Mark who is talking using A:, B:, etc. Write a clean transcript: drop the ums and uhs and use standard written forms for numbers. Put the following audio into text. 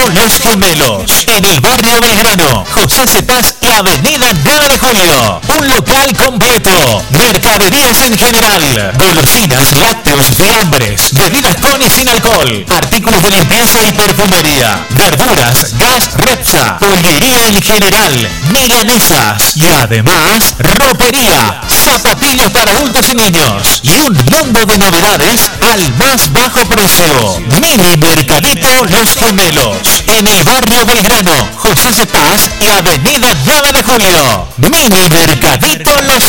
A: Los Gemelos, en el barrio Belgrano, José Cepaz y avenida 9 de Julio. Un local completo, mercaderías en general, golosinas, lácteos, fiambres, bebidas con y sin alcohol, artículos de limpieza y perfumería, verduras, gas Repsa, pollería en general, milanesas y además ropería, zapatillas para adultos y niños y un mundo de novedades al más bajo precio. Mini Mercadito Los Gemelos, en el barrio Belgrano, José Cepaz y avenida 9 de Julio. Mini Mercadito Los